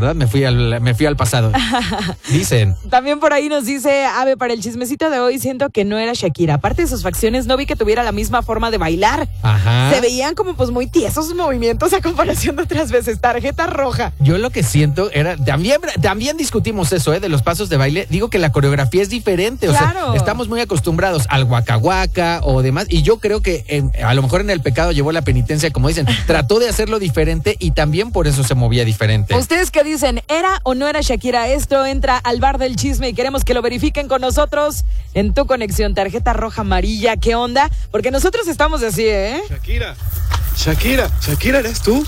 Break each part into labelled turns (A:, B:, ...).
A: ¿verdad? Me fui al pasado. Dicen.
B: También por ahí nos dice Ave, para el chismecito de hoy siento que no era Shakira. Aparte de sus facciones, no vi que tuviera la misma forma de bailar.
A: Ajá.
B: Se veían como pues muy tiesos sus movimientos a comparación de otras veces. Tarjeta roja.
A: Yo lo que siento era, también discutimos eso, de los pasos de baile. Digo que la coreografía es diferente.
B: Claro.
A: O sea, estamos muy acostumbrados al Waka Waka o demás. Y yo creo que a lo mejor en el pecado llevó la penitencia, como dicen. Trató de hacerlo diferente y también por eso se movía diferente.
B: ¿Ustedes qué dicen? ¿Era o no era Shakira? Esto entra al bar del chisme y queremos que lo verifiquen con nosotros en tu conexión. Tarjeta roja, amarilla, ¿qué onda? Porque nosotros estamos así, ¿eh?
C: Shakira, ¿eres tú?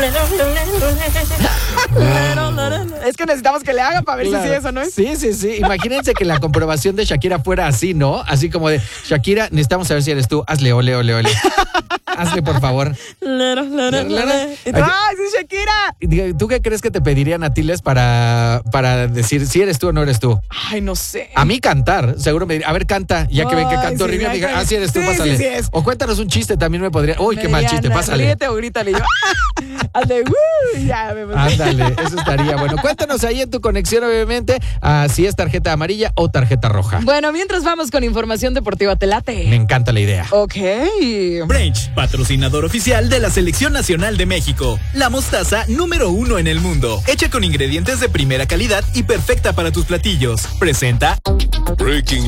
B: Es que necesitamos que le hagan para ver
A: Claro.
B: si sí eso no es.
A: Sí. Imagínense que la comprobación de Shakira fuera así, ¿no? Así como de, Shakira, necesitamos saber si eres tú. Hazle, ole. Hazle, por favor.
B: ¡Ay, sí, Shakira!
A: ¿Tú qué crees que te pedirían a Tiles para decir si eres tú o no eres tú?
B: Ay, no sé.
A: A mí cantar, seguro me diría, a ver, canta. Ya que ven que
B: Ay,
A: canto
B: sí,
A: horrible,
B: ya
A: diga,
B: que-
A: si eres tú,
B: sí,
A: pásale.
B: sí es.
A: O cuéntanos un chiste, también me podría. Uy, qué mal chiste, pásale.
B: Ríete o grítale. Yo, hazle, ya me
A: Ándale, eso estaría bueno. Cuéntanos ahí en tu conexión, obviamente, si es tarjeta amarilla o tarjeta roja.
B: Bueno, mientras vamos con información deportiva, te
A: Me
B: late.
A: encanta la idea.
B: Ok.
D: Branch, patrocinador oficial de la Selección Nacional de México. La mostaza número 1 en el mundo. Hecha con ingredientes de primera calidad y perfecta para tus platillos. Presenta
C: Breaking